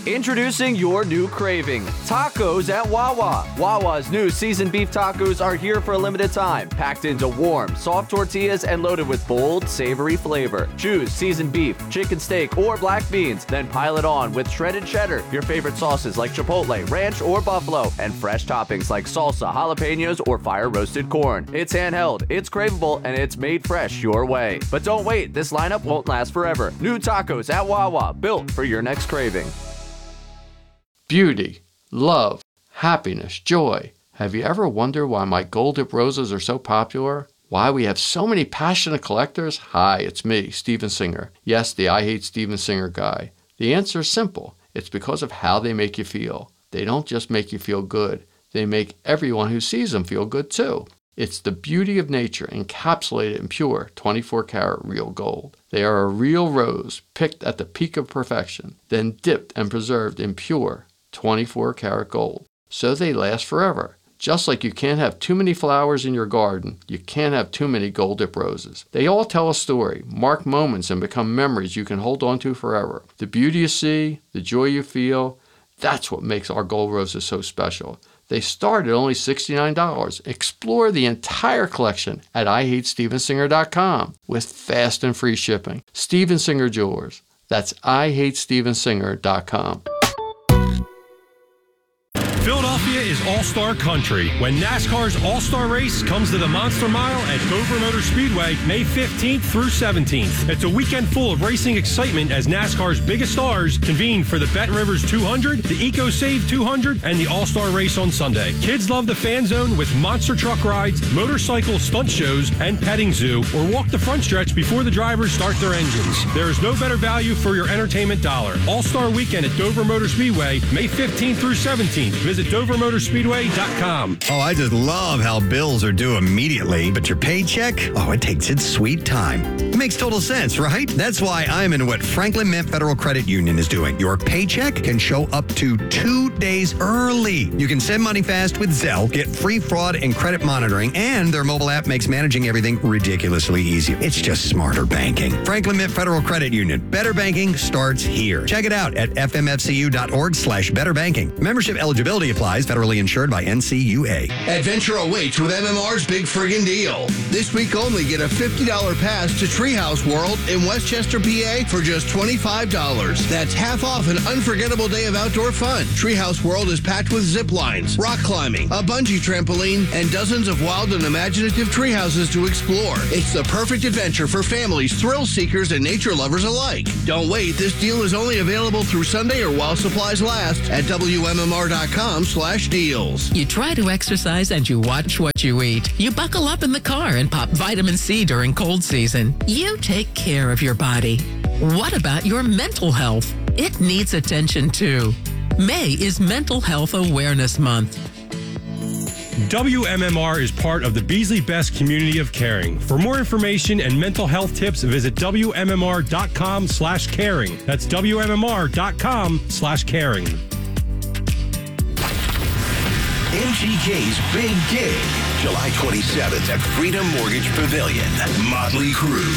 Introducing your new craving, tacos at Wawa. Wawa's new seasoned beef tacos are here for a limited time, packed into warm, soft tortillas and loaded with bold, savory flavor. Choose seasoned beef, chicken steak, or black beans, then pile it on with shredded cheddar, your favorite sauces like chipotle, ranch, or buffalo, and fresh toppings like salsa, jalapenos, or fire-roasted corn. It's handheld, it's craveable, and it's made fresh your way. But don't wait, this lineup won't last forever. New tacos at Wawa, built for your next craving. Beauty, love, happiness, joy. Have you ever wondered why my gold dip roses are so popular? Why we have so many passionate collectors? Hi, it's me, Steven Singer. Yes, the I Hate Steven Singer guy. The answer is simple. It's because of how they make you feel. They don't just make you feel good. They make everyone who sees them feel good too. It's the beauty of nature encapsulated in pure 24-karat real gold. They are a real rose picked at the peak of perfection, then dipped and preserved in pure 24-karat gold. So they last forever. Just like you can't have too many flowers in your garden, you can't have too many gold dip roses. They all tell a story, mark moments, and become memories you can hold on to forever. The beauty you see, the joy you feel, that's what makes our gold roses so special. They start at only $69. Explore the entire collection at IHateStevenSinger.com with fast and free shipping. Steven Singer Jewelers. That's IHateStevenSinger.com. Philadelphia is all-star country. When NASCAR's all-star race comes to the Monster Mile at Dover Motor Speedway, May 15th through 17th. It's a weekend full of racing excitement as NASCAR's biggest stars convene for the Baton Rivers 200, the EcoSave 200, and the all-star race on Sunday. Kids love the fan zone with monster truck rides, motorcycle stunt shows, and petting zoo, or walk the front stretch before the drivers start their engines. There is no better value for your entertainment dollar. All-star weekend at Dover Motor Speedway, May 15th through 17th. Visit DoverMotorspeedway.com. Oh, I just love how bills are due immediately, but your paycheck, it takes its sweet time. It makes total sense, right? That's why I'm into what Franklin Mint Federal Credit Union is doing. Your paycheck can show up to 2 days early. You can send money fast with Zelle, get free fraud and credit monitoring, and their mobile app makes managing everything ridiculously easy. It's just smarter banking. Franklin Mint Federal Credit Union. Better banking starts here. Check it out at fmfcu.org/betterbanking. Membership eligibility applies. Federally insured by NCUA. Adventure awaits with MMR's Big Friggin' Deal. This week only, get a $50 pass to Treehouse World in Westchester, PA for just $25. That's half off an unforgettable day of outdoor fun. Treehouse World is packed with zip lines, rock climbing, a bungee trampoline, and dozens of wild and imaginative tree houses to explore. It's the perfect adventure for families, thrill seekers, and nature lovers alike. Don't wait. This deal is only available through Sunday or while supplies last at WMMR.com/deals. You try to exercise and you watch what you eat. You buckle up in the car and pop vitamin C during cold season. You take care of your body. What about your mental health? It needs attention too. May is Mental Health Awareness Month. WMMR is part of the Beasley Best community of caring. For more information and mental health tips, visit WMMR.com/caring. That's WMMR.com/caring. MGK's Big Gig, July 27th at Freedom Mortgage Pavilion, Motley Crue.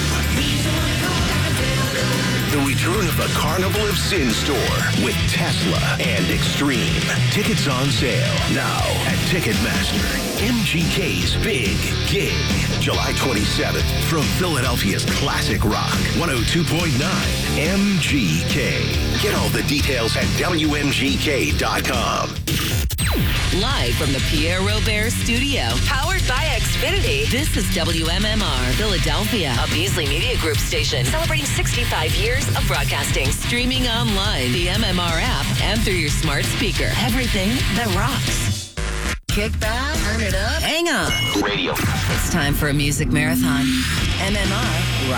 The return of the Carnival of Sin store with Tesla and Extreme. Tickets on sale now at Ticketmaster. MGK's Big Gig, July 27th from Philadelphia's classic rock, 102.9 MGK. Get all the details at WMGK.com. Live from the Pierre Robert Studio, powered by Xfinity. This is WMMR Philadelphia, a Beasley Media Group station celebrating 65 years of broadcasting. Streaming online, the MMR app, and through your smart speaker. Everything that rocks. Kick back, turn it up, hang on. Radio. It's time for a music marathon. MMR